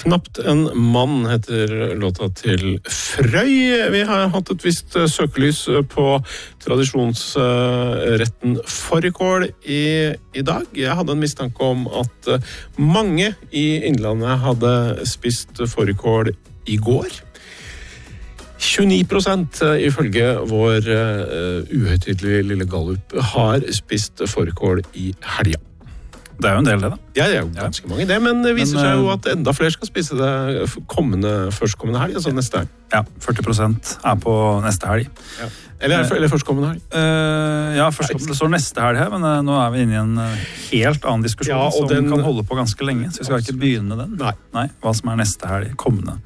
Knapt en mann heter låta til Frøy. Vi har hatt et visst søkelys på tradisjonsretten fårikål i dag. Jeg hadde en mistanke om at mange i Innlandet hadde spist fårikål i går. 29% ifølge vår uhøytidelige lille gallup har spist fårikål i helga. Det jo en del det da. Ja, det jo ganske mange det, men det viser seg jo at enda flere skal spise det førstkommende helg, altså neste helg. Ja, 40% på neste helg. Ja. Eller førstkommende helg. Ja, det står neste helg her, men nå vi inne i en helt annen diskusjon som kan holde på ganske lenge, så vi skal ikke begynne med den. Nei, hva som neste helg, kommende.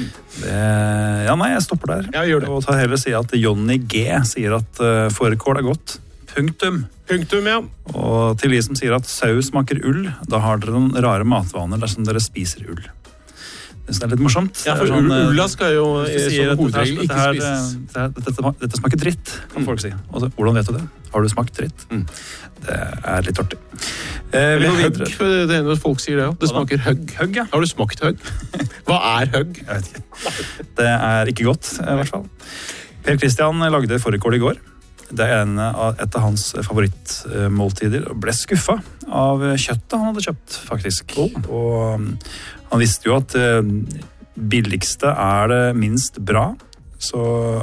Jeg stopper der. Ja, gjør det. Og tar heller si at Johnny G sier at fårikål godt. Punktum, ja. Og til de som sier at sau smaker ull, da har dere noen rare matvaner dersom dere spiser ull. Det er litt morsomt. Ja, for ulla skal jo som hovedregel ikke spises. Dette smaker dritt, kan folk si. Og hvordan vet du det? Har du smakt dritt? Det litt artig. Høgg, det når folk sier det. Det smaker høgg. Høgg, ja. Har du smakt høgg? Hva høgg? Jeg vet ikke. Det ikke godt, i hvert fall. Per Christian lagde fårikål i går. Det et av hans favorittmåltider, og ble skuffet av kjøttet han hadde kjøpt, faktisk. Og han visste jo at billigste det minst bra, så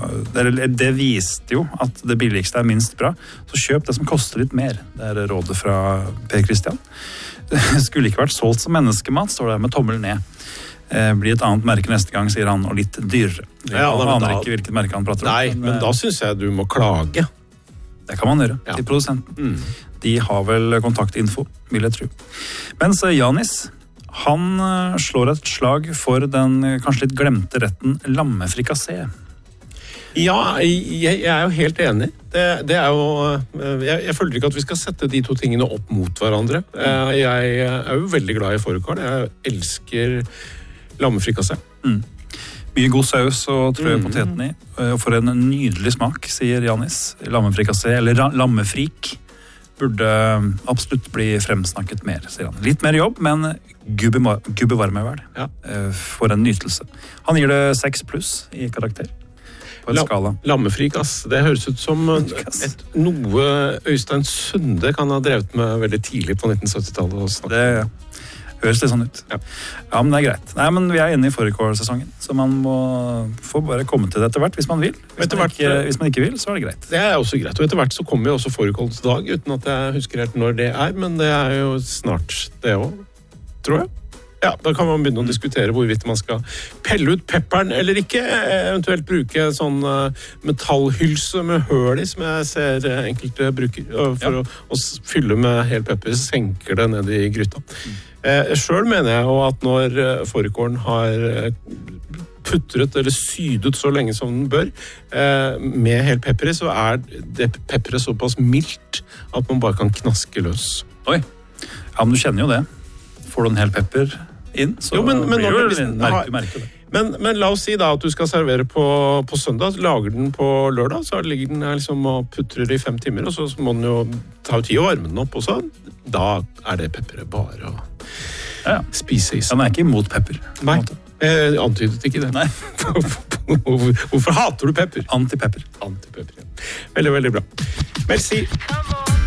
det viste jo at det billigste minst bra, så kjøp det som koster litt mer. Det rådet fra Per Christian. Det skulle ikke vært solgt som menneskemat, står det med tommel ned. Blir et annet merke neste gang, sier han, og litt dyrere. Han aner ikke hvilket merke han prater om. Nei, men da synes jeg du må klage. Det kan man gjøre til produsenten. De har vel kontaktinfo, vil jeg tro. Mens Janis, han slår et slag for den kanskje litt glemte retten lammefrikassé. Ja, jeg jo helt enig. Det jo... Jeg føler ikke at vi skal sette de to tingene opp mot hverandre. Jeg jo veldig glad i fårikål. Jeg elsker lammefrikassé. Mye god saus og trø poteten i. Og for en nydelig smak, sier Janis. Lammefrikassé, eller lammefrik, burde absolutt bli fremsnakket mer, sier han. Litt mer jobb, men gubbe varme vel. For en nytelse. Han gir det 6+ i karakter. På en skala. Lammefrik, det høres ut som noe Øystein Sunde kan ha drevet med veldig tidlig på 1970-tallet. Det høres litt sånn ut. Ja, men det greit. Nei, men vi inne i fårikålsesongen, så man må få bare komme til det etter hvert hvis man vil. Hvis man ikke vil, så det greit. Det også greit, og etter hvert så kommer jo også fårikålsdag, uten at jeg husker helt når det men det jo snart det også, tror jeg. Ja, da kan man begynne å diskutere hvorvidt man skal pelle ut pepperen eller ikke, eventuelt bruke sånn metallhylse med høl i, som jeg ser enkelte bruker, for å fylle med hel pepper, senker det ned i gryta. Selv mener jeg jo at når fårikålen har putret eller sydet så lenge som den bør, med hel pepper i, så det pepperet såpass mildt at man bare kan knaske løs. Oi, ja, men du kjenner jo det. Får du en hel pepper inn, så jo, men blir det merke det. Men la oss si da at du skal servere på søndag, lager den på lørdag, så ligger den liksom og putrer i 5 timer, og så må den jo ta tid å varme den opp også. Da det pepperet bare å spise i seg. Han ikke imot pepper. Nei, jeg antydet ikke det. Nei. Hvorfor hater du pepper? Antipepper. Antipepper, ja. Veldig, veldig bra. Merci.